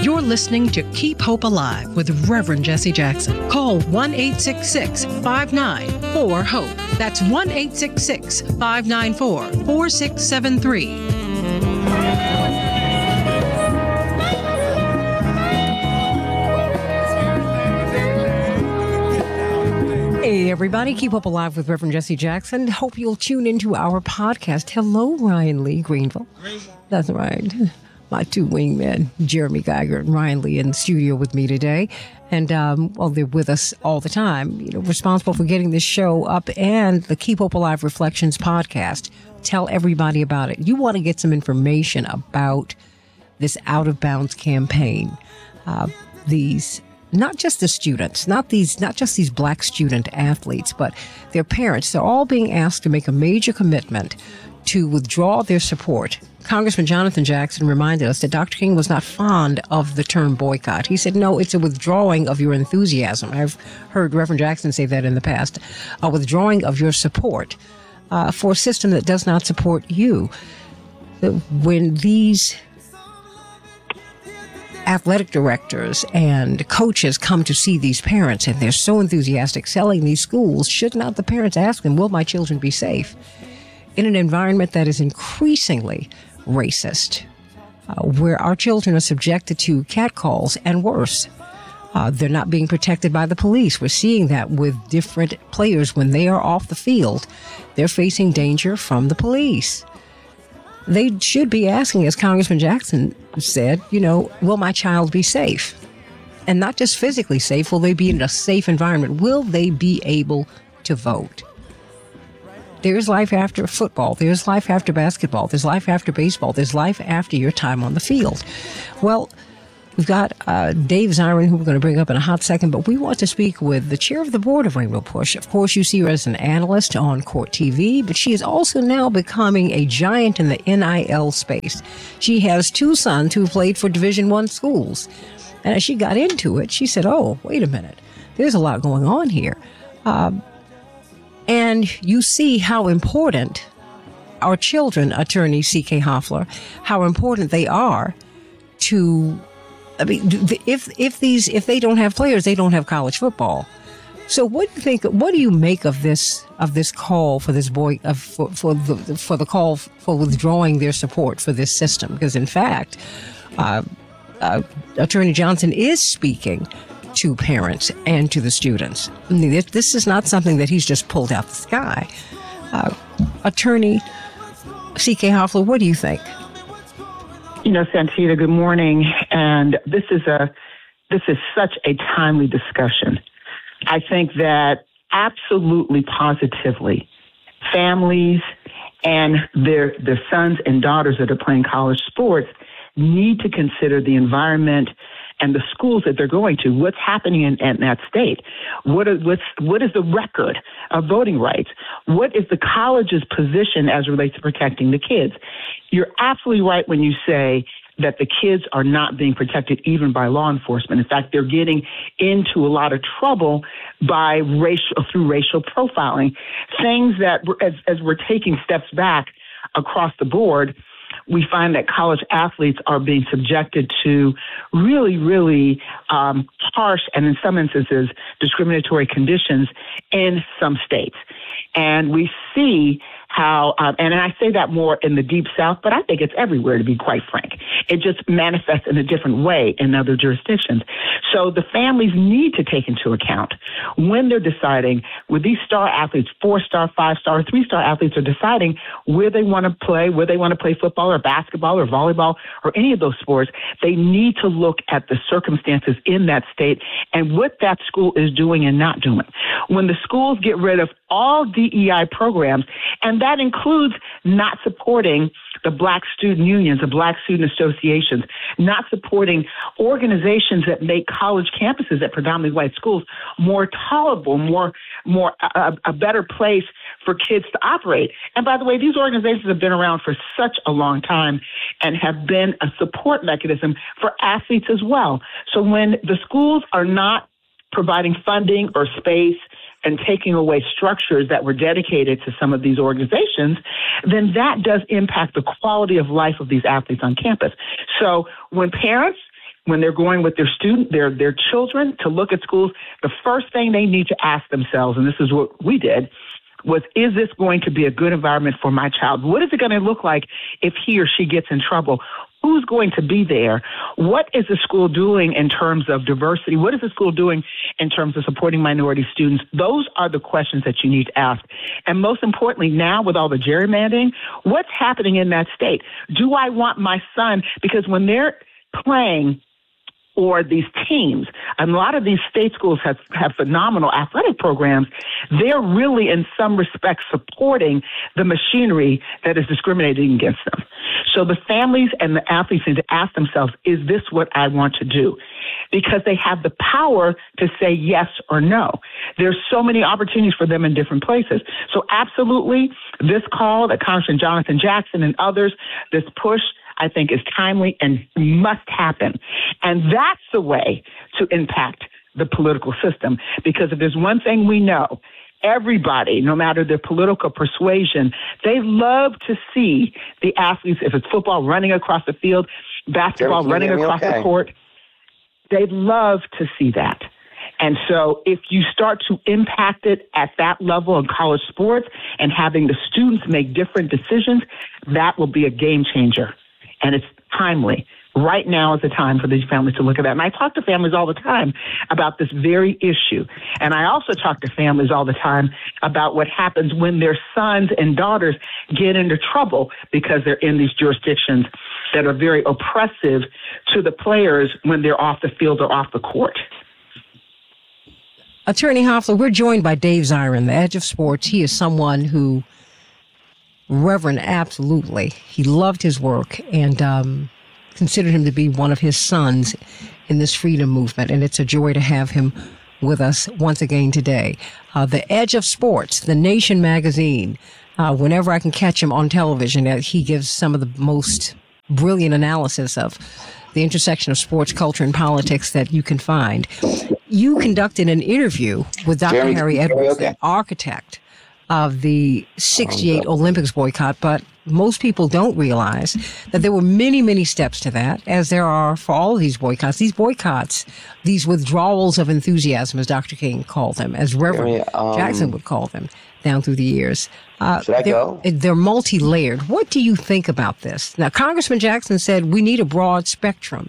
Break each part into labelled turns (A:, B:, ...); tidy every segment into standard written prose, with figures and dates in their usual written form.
A: You're listening to Keep Hope Alive with Reverend Jesse Jackson. Call 1-866-594-HOPE. That's 1-866-594-4673. Hey, everybody. Keep Hope Alive with Reverend Jesse Jackson. Hope you'll tune into our podcast. Hello, Ryan Lee Greenville. That's right. My two wingmen, Jeremy Geiger and Ryan Lee, in the studio with me today. And, they're with us all the time, responsible for getting this show up and the Keep Hope Alive Reflections podcast. Tell everybody about it. You want to get some information about this Out of Bounds campaign. Not just the students, not just these black student athletes, but their parents. They're all being asked to make a major commitment to withdraw their support. Congressman Jonathan Jackson reminded us that Dr. King was not fond of the term boycott. He said, no, it's a withdrawing of your enthusiasm. I've heard Reverend Jackson say that in the past. A withdrawing of your support for a system that does not support you. When these athletic directors and coaches come to see these parents and they're so enthusiastic selling these schools, should not the parents ask them, will my children be safe? In an environment that is increasingly racist, where our children are subjected to catcalls and worse. They're not being protected by the police. We're seeing that with different players. When they are off the field, they're facing danger from the police. They should be asking, as Congressman Jackson said, will my child be safe? And not just physically safe, will they be in a safe environment? Will they be able to vote? There's life after football. There's life after basketball. There's life after baseball. There's life after your time on the field. Well, we've got Dave Zirin, who we're going to bring up in a hot second, but we want to speak with the chair of the board of Rainbow Push. Of course, you see her as an analyst on Court TV, but she is also now becoming a giant in the NIL space. She has two sons who played for Division I schools. And as she got into it, she said, oh, wait a minute. There's a lot going on here. And you see how important our children, Attorney C.K. Hoffler, how important they are to, if they don't have players, they don't have college football. So what do you think? What do you make of this call for this boy for the call for withdrawing their support for this system? Because in fact, Attorney Johnson is speaking to parents and to the students. I mean, this is not something that he's just pulled out the sky. Attorney C.K. Hoffler, what do you think?
B: Santita, good morning. And this is such a timely discussion. I think that absolutely positively families and their sons and daughters that are playing college sports need to consider the environment and the schools that they're going to. What's happening in that state? What is the record of voting rights? What is the college's position as it relates to protecting the kids? You're absolutely right when you say that the kids are not being protected even by law enforcement. In fact, they're getting into a lot of trouble through racial profiling. Things that, as we're taking steps back across the board, we find that college athletes are being subjected to really, really harsh and in some instances discriminatory conditions in some states. And we see how, and I say that more in the Deep South, but I think it's everywhere, to be quite frank. It just manifests in a different way in other jurisdictions. So the families need to take into account when they're deciding with these star athletes, 4-star, 5-star, 3-star athletes are deciding where they want to play football or basketball or volleyball or any of those sports. They need to look at the circumstances in that state and what that school is doing and not doing. When the schools get rid of all DEI programs, and that includes not supporting the Black student unions, the Black student associations, not supporting organizations that make college campuses at predominantly white schools more tolerable, a better place for kids to operate. And by the way, these organizations have been around for such a long time and have been a support mechanism for athletes as well. So when the schools are not providing funding or space and taking away structures that were dedicated to some of these organizations, then that does impact the quality of life of these athletes on campus. So when parents when they're going with their their children to look at schools, the first thing they need to ask themselves, and this is what we did, was, is this going to be a good environment for my child? What is it going to look like if he or she gets in trouble? Who's going to be there? What is the school doing in terms of diversity? What is the school doing in terms of supporting minority students? Those are the questions that you need to ask. And most importantly, now with all the gerrymandering, what's happening in that state? Do I want my son, because when they're playing, or these teams, and a lot of these state schools have phenomenal athletic programs, they're really, in some respects, supporting the machinery that is discriminating against them. So the families and the athletes need to ask themselves, is this what I want to do? Because they have the power to say yes or no. There's so many opportunities for them in different places. So absolutely, this call that Congressman Jonathan Jackson and others, this push, I think is timely and must happen. And that's the way to impact the political system. Because if there's one thing we know, everybody, no matter their political persuasion, they love to see the athletes, if it's football, running across the field, basketball, running across the court. They love to see that. And so if you start to impact it at that level in college sports and having the students make different decisions, that will be a game changer. And it's timely. Right now is the time for these families to look at that. And I talk to families all the time about this very issue. And I also talk to families all the time about what happens when their sons and daughters get into trouble because they're in these jurisdictions that are very oppressive to the players when they're off the field or off the court.
A: Attorney Hoffler, we're joined by Dave Zirin, the Edge of Sports. He is someone who, Reverend, absolutely, he loved his work and considered him to be one of his sons in this freedom movement. And it's a joy to have him with us once again today. The Edge of Sports, The Nation magazine. Whenever I can catch him on television, he gives some of the most brilliant analysis of the intersection of sports, culture, and politics that you can find. You conducted an interview with Dr. Harry Edwards, the architect of the 68 Olympics boycott, but most people don't realize that there were many, many steps to that, as there are for all of these boycotts. These boycotts, these withdrawals of enthusiasm, as Dr. King called them, as Reverend Jackson would call them down through the years.
C: Should I go?
A: They're multi-layered. What do you think about this? Now, Congressman Jackson said we need a broad spectrum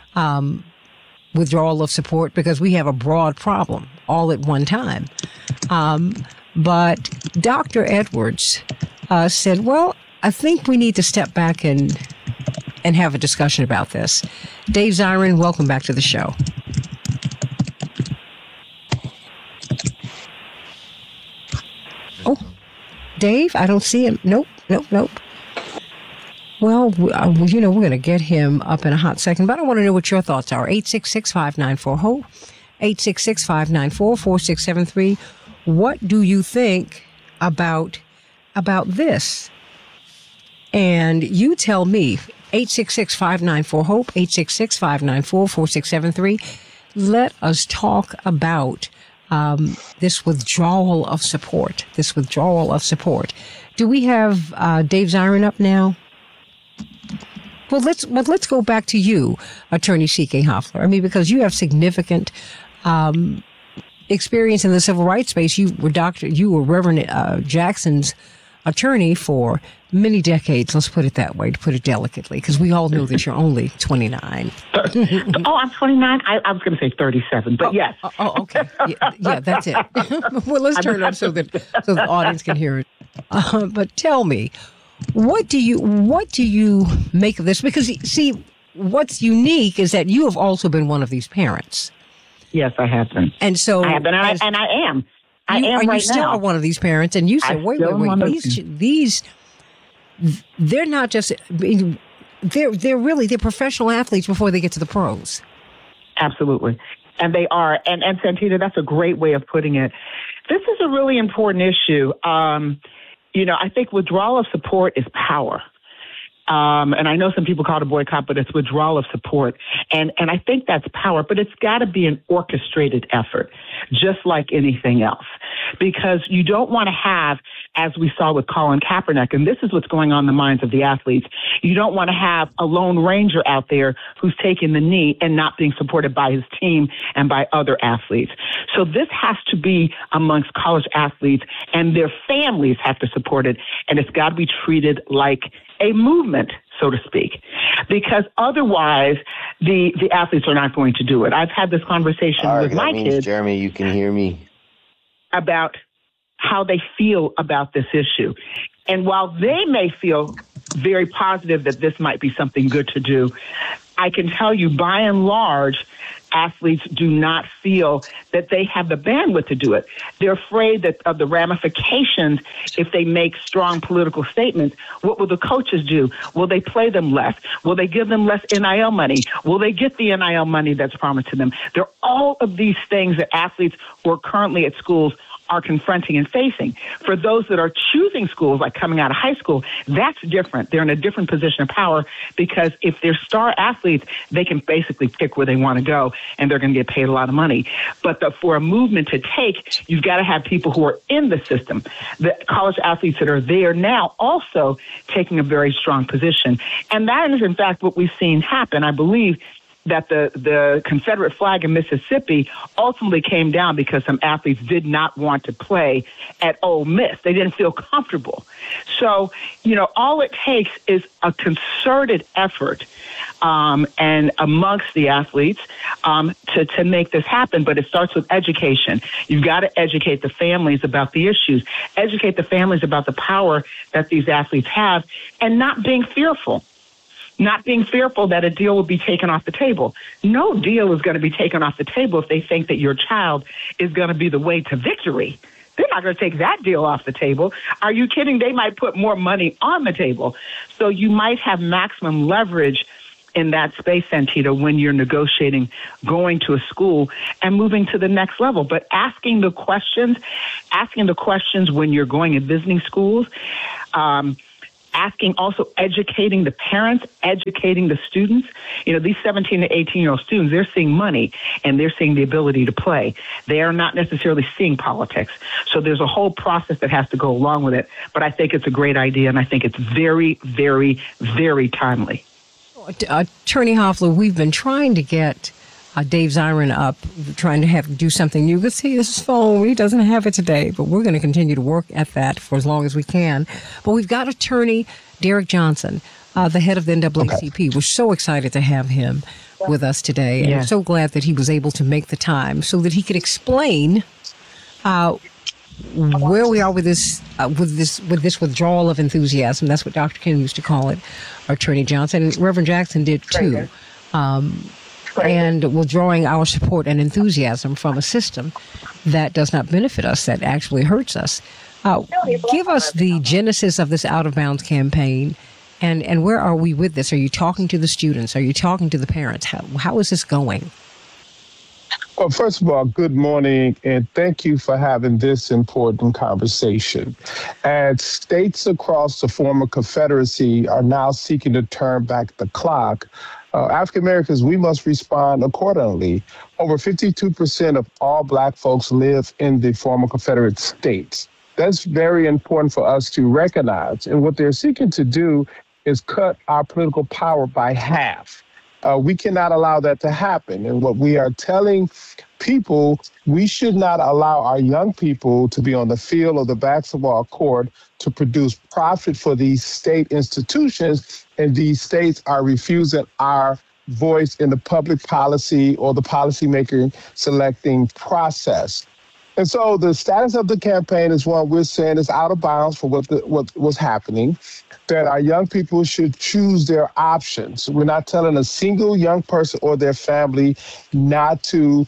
A: withdrawal of support because we have a broad problem all at one time. But Dr. Edwards said, well, I think we need to step back and have a discussion about this. Dave Zirin, welcome back to the show. Oh, Dave, I don't see him. Nope. Well, we're going to get him up in a hot second, but I want to know what your thoughts are. 866-594-HOPE, 866-594-4673. What do you think about this? And you tell me, 866-594-HOPE, 866-594-4673. Let us talk about this withdrawal of support. Do we have Dave Zirin up now? Well, let's go back to you, Attorney C.K. Hoffler. I mean, because you have significant experience in the civil rights space. You were Reverend Jackson's attorney for many decades. Let's put it that way, to put it delicately, because we all know that you're only 29.
B: I'm 29. I was going to say 37, but yes.
A: Okay. Yeah, that's it. Well, let's turn it up so the audience can hear it. But tell me, what do you make of this? Because see, what's unique is that you have also been one of these parents.
B: Yes, I have been.
A: And so
B: I have been, and I am. I am right now.
A: You still are one of these parents, and you said, wait. These, they're not just, they're professional athletes before they get to the pros.
B: Absolutely. And they are. And Santita, that's a great way of putting it. This is a really important issue. I think withdrawal of support is power. And I know some people call it a boycott, but it's withdrawal of support. And I think that's power, but it's got to be an orchestrated effort, just like anything else, because you don't want to have as we saw with Colin Kaepernick. And this is what's going on in the minds of the athletes. You don't want to have a lone ranger out there who's taking the knee and not being supported by his team and by other athletes. So this has to be amongst college athletes, and their families have to support it. And it's got to be treated like a movement, so to speak, because otherwise the athletes are not going to do it. I've had this conversation with my kids.
C: Jeremy, you can hear me.
B: About how they feel about this issue. And while they may feel very positive that this might be something good to do, I can tell you by and large, athletes do not feel that they have the bandwidth to do it. They're afraid that of the ramifications if they make strong political statements. What will the coaches do? Will they play them less? Will they give them less NIL money? Will they get the NIL money that's promised to them? There are all of these things that athletes who are currently at schools are confronting and facing. For those that are choosing schools, like coming out of high school, that's different. They're in a different position of power because if they're star athletes, they can basically pick where they want to go and they're going to get paid a lot of money. But for a movement to take, you've got to have people who are in the system. The college athletes that are there now also taking a very strong position. And that is, in fact, what we've seen happen. I believe that the Confederate flag in Mississippi ultimately came down because some athletes did not want to play at Ole Miss. They didn't feel comfortable. So, all it takes is a concerted effort and amongst the athletes to make this happen. But it starts with education. You've got to educate the families about the issues, educate the families about the power that these athletes have, and not being fearful. Not being fearful that a deal will be taken off the table. No deal is going to be taken off the table if they think that your child is going to be the way to victory. They're not going to take that deal off the table. Are you kidding? They might put more money on the table. So you might have maximum leverage in that space, Santita, when you're negotiating going to a school and moving to the next level. But asking the questions when you're going and visiting schools, also educating the parents, educating the students. These 17 to 18-year-old students, they're seeing money and they're seeing the ability to play. They are not necessarily seeing politics. So there's a whole process that has to go along with it. But I think it's a great idea, and I think it's very, very, very timely.
A: Attorney Hoffler, we've been trying to get Dave Zirin up, trying to do something new. Let's see his phone. He doesn't have it today, but we're going to continue to work at that for as long as we can. But we've got Attorney Derek Johnson, the head of the NAACP. Okay. We're so excited to have him with us today, and I'm so glad that he was able to make the time so that he could explain where we are with this withdrawal of enthusiasm. That's what Dr. King used to call it, Attorney Johnson, and Reverend Jackson did too. And withdrawing our support and enthusiasm from a system that does not benefit us, that actually hurts us. Give us the genesis of this Out of Bounds campaign, and where are we with this? Are you talking to the students? Are you talking to the parents? How is this going?
D: Well, first of all, good morning, and thank you for having this important conversation. As states across the former Confederacy are now seeking to turn back the clock, African Americans, we must respond accordingly. Over 52% of all Black folks live in the former Confederate states. That's very important for us to recognize. And what they're seeking to do is cut our political power by half. We cannot allow that to happen. And what we are telling people, we should not allow our young people to be on the field or the basketball court to produce profit for these state institutions, and these states are refusing our voice in the public policy or the policymaker selecting process. And so the status of the campaign is what we're saying is out of bounds for what was happening, that our young people should choose their options. We're not telling a single young person or their family not to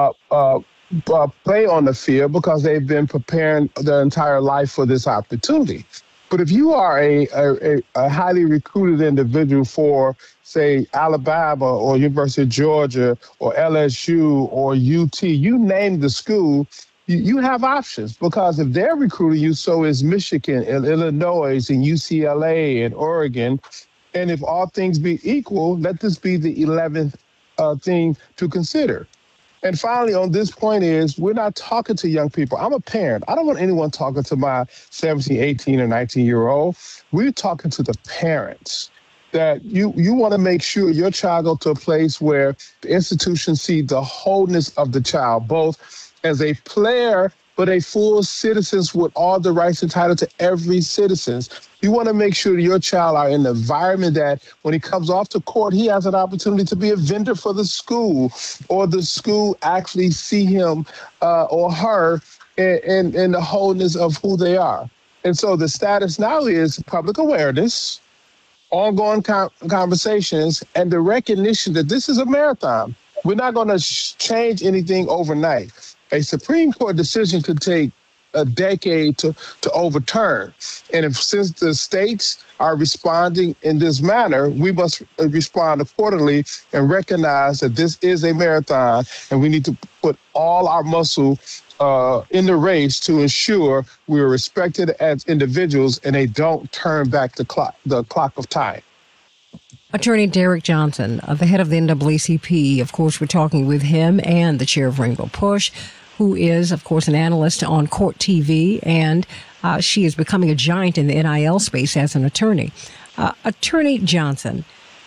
D: play on the field because they've been preparing their entire life for this opportunity. But if you are a highly recruited individual for, say, Alabama or University of Georgia or LSU or UT, you name the school, you have options, because if they're recruiting you, so is Michigan and Illinois and UCLA and Oregon. And if all things be equal, let this be the 11th thing to consider. And finally, on this point is we're not talking to young people. I'm a parent. I don't want anyone talking to my 17, 18, or 19-year-old. We're talking to the parents that you want to make sure your child go to a place where the institution see the wholeness of the child, both as a player, but a full citizen with all the rights entitled to every citizen. You want to make sure that your child are in an environment that when he comes off the court, he has an opportunity to be a vendor for the school, or the school actually see him or her in the wholeness of who they are. And so the status now is public awareness, ongoing conversations, and the recognition that this is a marathon. We're not going to change anything overnight. A Supreme Court decision could take a decade to overturn. And since the states are responding in this manner, we must respond accordingly and recognize that this is a marathon, and we need to put all our muscle in the race to ensure we're respected as individuals and they don't turn back the clock of time.
A: Attorney Derrick Johnson, the head of the NAACP, of course, we're talking with him, and the chair of Rainbow Push, who is, of course, an analyst on Court TV, and she is becoming a giant in the NIL space as an attorney. Attorney Johnson,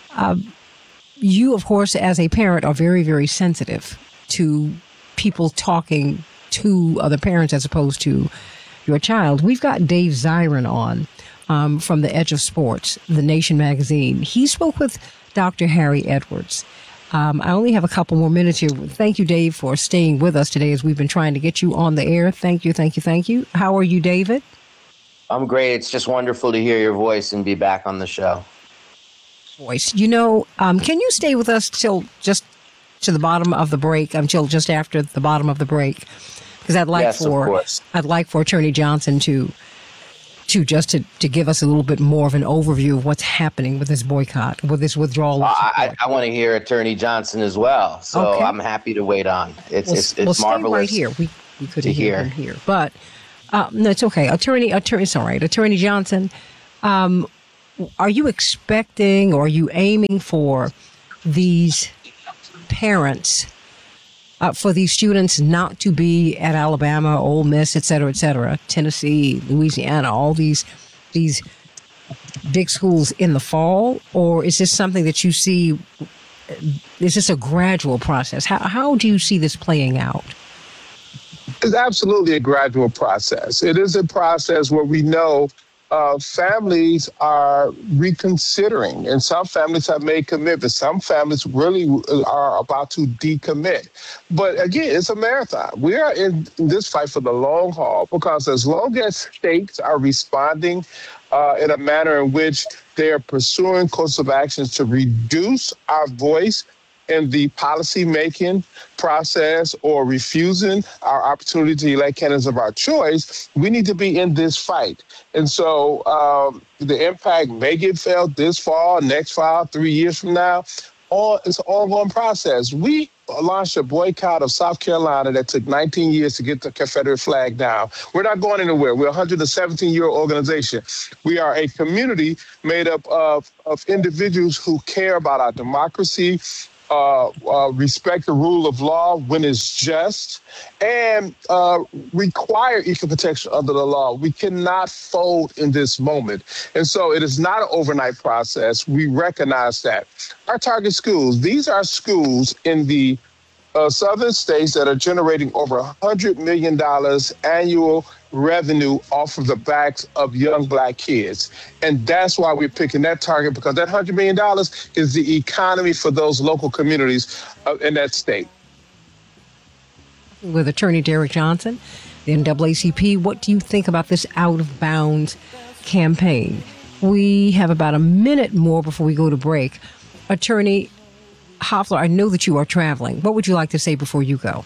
A: you, of course, as a parent, are very, very sensitive to people talking to other parents as opposed to your child. We've got Dave Zirin on from the Edge of Sports, The Nation magazine. He spoke with Dr. Harry Edwards. I only have a couple more minutes here. Thank you, Dave, for staying with us today as we've been trying to get you on the air. Thank you, thank you, thank you. How are you, David?
C: I'm great. It's just wonderful to hear your voice and be back on the show.
A: Voice. You know, can you stay with us till just to the bottom of the break, until just after the bottom of the break? Because I'd like for Attorney Johnson to give us a little bit more of an overview of what's happening with this boycott, with this withdrawal.
C: I want to hear Attorney Johnson as well, so okay. I'm happy to wait on. It's marvelous.
A: Right here. We couldn't hear him here, but no, it's okay. It's all right. Attorney Johnson, are you expecting or are you aiming for these parents? For these students not to be at Alabama, Ole Miss, et cetera, Tennessee, Louisiana, all these big schools in the fall? Or is this something that you see, is this a gradual process? How do you see this playing out?
D: It's absolutely a gradual process. It is a process where we know families are reconsidering, and some families have made commitments. Some families really are about to decommit. But again, it's a marathon. We are in this fight for the long haul, because as long as states are responding in a manner in which they are pursuing course of actions to reduce our voice in the policy-making process or refusing our opportunity to elect candidates of our choice, we need to be in this fight. And so the impact may get felt this fall, next fall, 3 years from now. It's an ongoing process. We launched a boycott of South Carolina that took 19 years to get the Confederate flag down. We're not going anywhere. We're a 117-year-old organization. We are a community made up of individuals who care about our democracy, respect the rule of law when it's just, and require equal protection under the law. We cannot fold in this moment. And so it is not an overnight process. We recognize that. Our target schools, these are schools in the southern states that are generating over $100 million annual revenue off of the backs of young Black kids. And that's why we're picking that target, because that $100 million is the economy for those local communities in that state.
A: With Attorney Derrick Johnson, the NAACP, what do you think about this out of bounds campaign? We have about a minute more before we go to break. Attorney Hoffler, I know that you are traveling. What would you like to say before you go?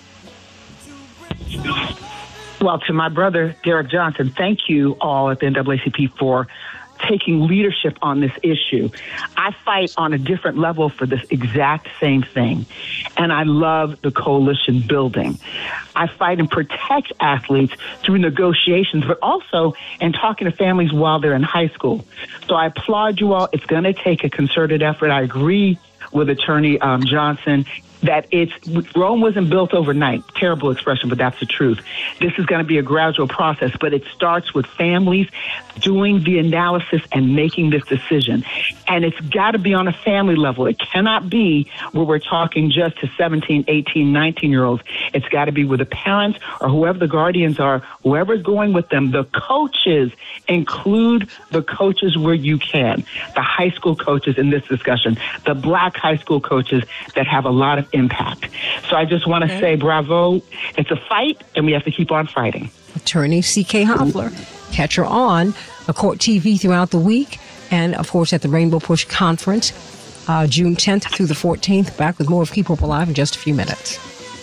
B: Well, to my brother, Derrick Johnson, thank you all at the NAACP for taking leadership on this issue. I fight on a different level for this exact same thing, and I love the coalition building. I fight and protect athletes through negotiations, but also in talking to families while they're in high school. So I applaud you all. It's going to take a concerted effort. I agree with Attorney Johnson. that Rome wasn't built overnight. Terrible expression, but that's the truth. This is going to be a gradual process, but it starts with families doing the analysis and making this decision. And it's got to be on a family level. It cannot be where we're talking just to 17, 18, 19-year-olds. It's got to be with the parents or whoever the guardians are, whoever's going with them. The coaches, include the coaches where you can. The high school coaches in this discussion, the black high school coaches that have a lot of impact. So I just want to say bravo. It's a fight, and we have to keep on fighting.
A: Attorney C.K. Hoffler. Catch her on Court TV throughout the week, and of course at the Rainbow Push Conference, June 10th through the 14th. Back with more of Keep Hope Alive in just a few minutes.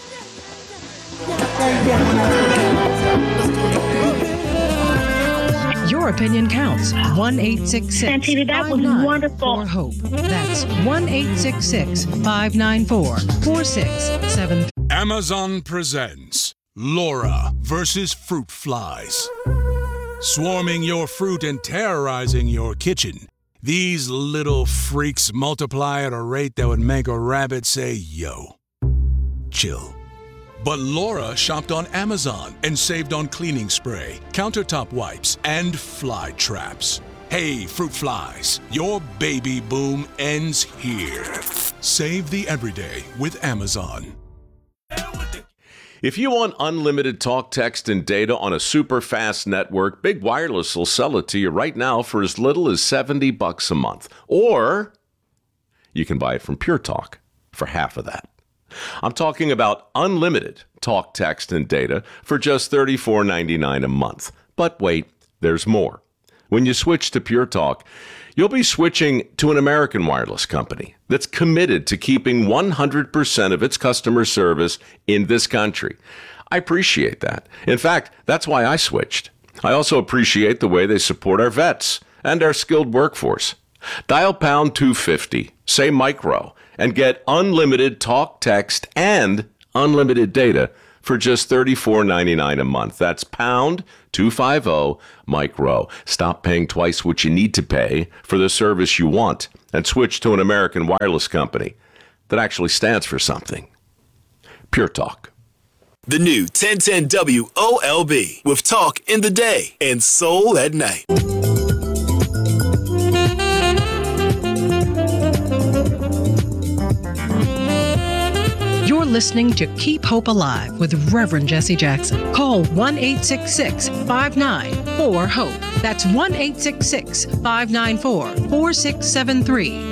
E: Your opinion counts. 1-866-594-HOPE.
F: That was wonderful.
E: That's 1-866-594-4673.
G: Amazon presents Laura versus Fruit Flies. Swarming your fruit and terrorizing your kitchen. These little freaks multiply at a rate that would make a rabbit say, yo. Chill. But Laura shopped on Amazon and saved on cleaning spray, countertop wipes, and fly traps. Hey, fruit flies, your baby boom ends here. Save the everyday with Amazon.
H: If you want unlimited talk, text, and data on a super fast network, Big Wireless will sell it to you right now for as little as $70 a month. Or you can buy it from Pure Talk for half of that. I'm talking about unlimited talk, text, and data for just $34.99 a month. But wait, there's more. When you switch to Pure Talk, you'll be switching to an American wireless company that's committed to keeping 100% of its customer service in this country. I appreciate that. In fact, that's why I switched. I also appreciate the way they support our vets and our skilled workforce. Dial pound 250, say micro, and get unlimited talk, text, and unlimited data for just $34.99 a month. That's pound 250 micro. Stop paying twice what you need to pay for the service you want and switch to an American wireless company that actually stands for something. Pure Talk.
I: The new 1010 WOLB with talk in the day and soul at night.
E: You're listening to Keep Hope Alive with Reverend Jesse Jackson. Call 1-866-594-HOPE. That's 1-866-594-4673.